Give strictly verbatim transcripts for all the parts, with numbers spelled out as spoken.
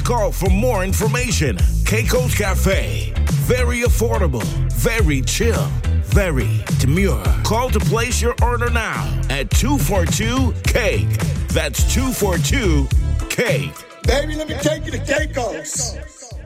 call for more information. Keiko's Cafe. Very affordable. Very chill. Very demure. Call to place your order now at two four two cake. That's two four two cake. Baby, let me take you to Keiko's.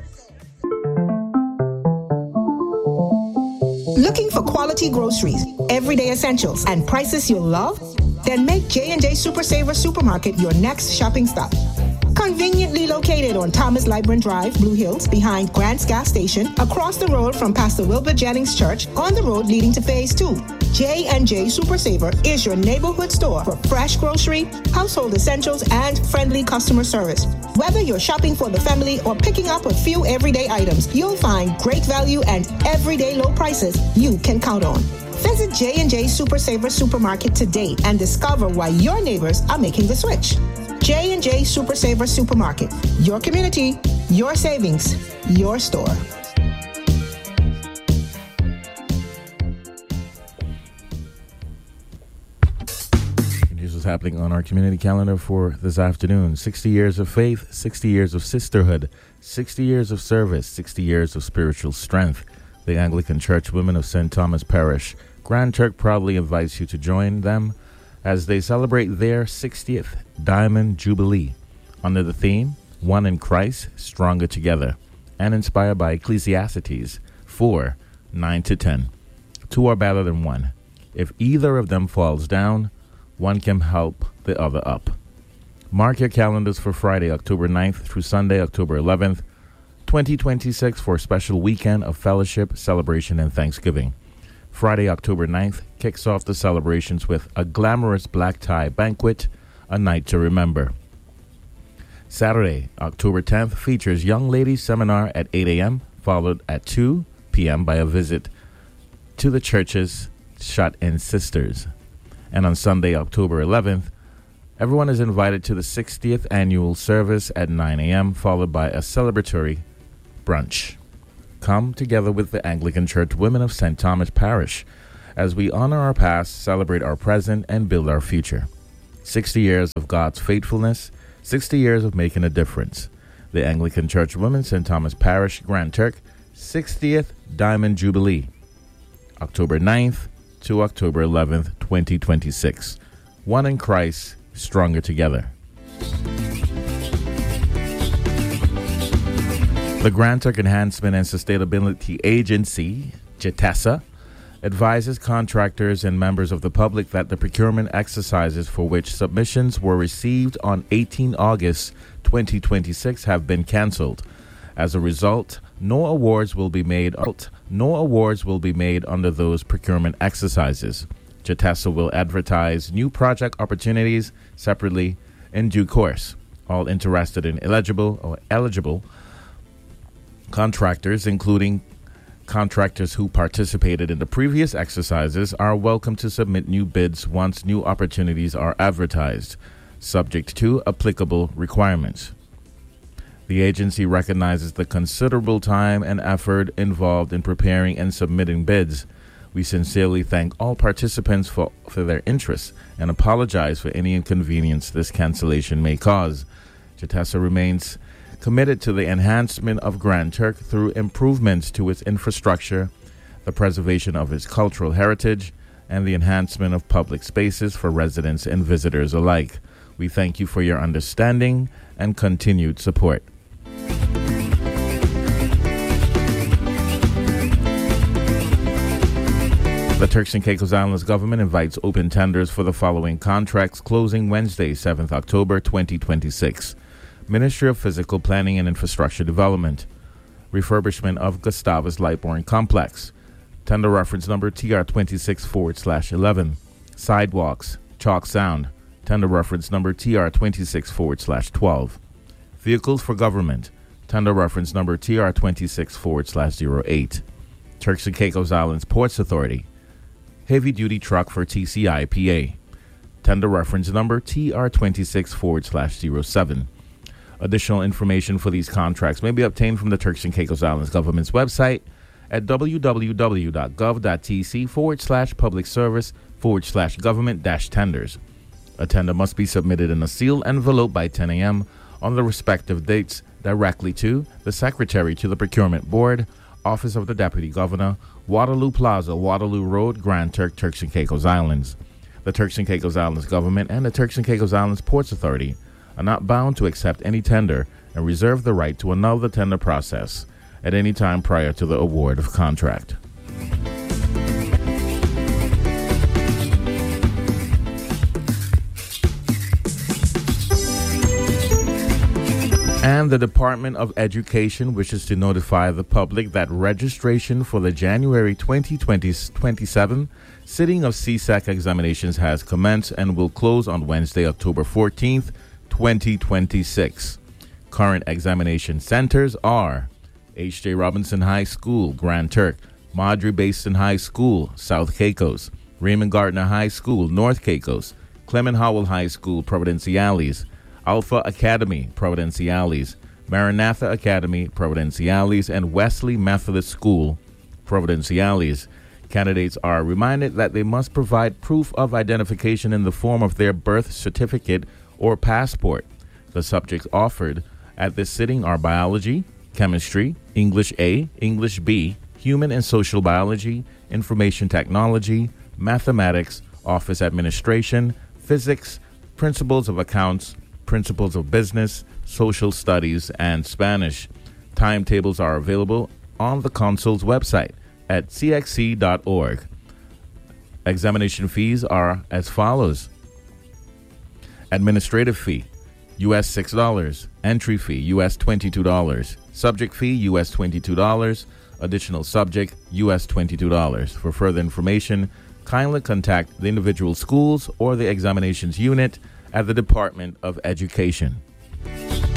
Looking for quality groceries, everyday essentials, and prices you'll love? Then make J and J Super Saver Supermarket your next shopping stop. Conveniently located on Thomas Libran Drive, Blue Hills, behind Grant's Gas Station, across the road from Pastor Wilbur Jennings Church, on the road leading to Phase two. J and J Super Saver is your neighborhood store for fresh grocery, household essentials, and friendly customer service. Whether you're shopping for the family or picking up a few everyday items, you'll find great value and everyday low prices you can count on. Visit J and J Super Saver Supermarket today and discover why your neighbors are making the switch. J and J Super Saver Supermarket. Your community, your savings, your store. Here's what's happening on our community calendar for this afternoon. sixty years of faith, sixty years of sisterhood, sixty years of service, sixty years of spiritual strength. The Anglican Church Women of Saint Thomas Parish, Grand Turk, proudly invites you to join them as they celebrate their sixtieth Diamond Jubilee under the theme, One in Christ, Stronger Together, and inspired by Ecclesiastes four, nine to ten. Two are better than one. If either of them falls down, one can help the other up. Mark your calendars for Friday, October ninth through Sunday, October eleventh, twenty twenty-six for a special weekend of fellowship, celebration, and Thanksgiving. Friday, October ninth kicks off the celebrations with a glamorous black tie banquet, a night to remember. Saturday, October tenth features Young Ladies Seminar at eight a.m., followed at two p.m. by a visit to the church's Shut-In Sisters. And on Sunday, October eleventh, everyone is invited to the sixtieth annual service at nine a.m., followed by a celebratory brunch. Come together with the Anglican Church Women of Saint Thomas Parish as we honor our past, celebrate our present, and build our future. sixty years of God's faithfulness, sixty years of making a difference. The Anglican Church Women, Saint Thomas Parish, Grand Turk, sixtieth Diamond Jubilee, October ninth to October eleventh, twenty twenty-six. One in Christ, stronger together. The Grand Turk Enhancement and Sustainability Agency, JETESA, advises contractors and members of the public that the procurement exercises for which submissions were received on the eighteenth of August, twenty twenty-six have been cancelled. As a result, no awards will be made no awards will be made under those procurement exercises. JETESA will advertise new project opportunities separately in due course. All interested and eligible or eligible contractors, including contractors who participated in the previous exercises, are welcome to submit new bids once new opportunities are advertised, subject to applicable requirements. The agency recognizes the considerable time and effort involved in preparing and submitting bids. We sincerely thank all participants for, for their interest and apologize for any inconvenience this cancellation may cause. JETESA remains committed to the enhancement of Grand Turk through improvements to its infrastructure, the preservation of its cultural heritage, and the enhancement of public spaces for residents and visitors alike. We thank you for your understanding and continued support. The Turks and Caicos Islands government invites open tenders for the following contracts closing Wednesday, seventh of October, twenty twenty-six. Ministry of Physical Planning and Infrastructure Development. Refurbishment of Gustavus Lightbourne Complex. Tender reference number T R twenty-six forward slash eleven. Sidewalks, Chalk Sound. Tender reference number T R twenty-six forward slash twelve. Vehicles for Government. Tender reference number T R twenty-six forward slash zero eight. Turks and Caicos Islands Ports Authority. Heavy Duty Truck for T C I P A. Tender reference number T R twenty-six forward slash zero seven. Additional information for these contracts may be obtained from the Turks and Caicos Islands government's website at www.gov.tc forward slash public service forward slash government dash tenders. A tender must be submitted in a sealed envelope by ten a.m. on the respective dates directly to the Secretary to the Procurement Board, Office of the Deputy Governor, Waterloo Plaza, Waterloo Road, Grand Turk, Turks and Caicos Islands. The Turks and Caicos Islands government and the Turks and Caicos Islands Ports Authority are not bound to accept any tender and reserve the right to annul the tender process at any time prior to the award of contract. And the Department of Education wishes to notify the public that registration for the January twenty twenty-seven sitting of C S E C examinations has commenced and will close on Wednesday, October fourteenth, twenty twenty-six. Current examination centers are H J Robinson High School, Grand Turk, Madre Basin High School, South Caicos, Raymond Gardner High School, North Caicos, Clement Howell High School, Providenciales, Alpha Academy, Providenciales, Maranatha Academy, Providenciales, and Wesley Methodist School, Providenciales. Candidates are reminded that they must provide proof of identification in the form of their birth certificate or passport. The subjects offered at this sitting are biology, chemistry, English A, English B, human and social biology, information technology, mathematics, office administration, physics, principles of accounts, principles of business, social studies, and Spanish. Timetables are available on the consul's website at c x c dot org. Examination fees are as follows. Administrative fee, U S six dollars. Entry fee, U S twenty-two dollars. Subject fee, U S twenty-two dollars. Additional subject, U S twenty-two dollars. For further information, kindly contact the individual schools or the examinations unit at the Department of Education.